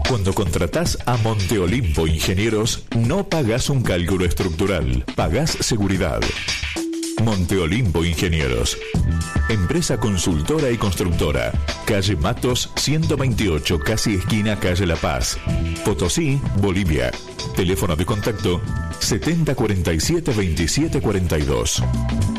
Cuando contratás a Monte Olimpo Ingenieros, no pagás un cálculo estructural, pagás seguridad. Monte Olimpo Ingenieros. Empresa consultora y constructora. Calle Matos 128, casi esquina Calle La Paz. Potosí, Bolivia. Teléfono de contacto 7047-2742.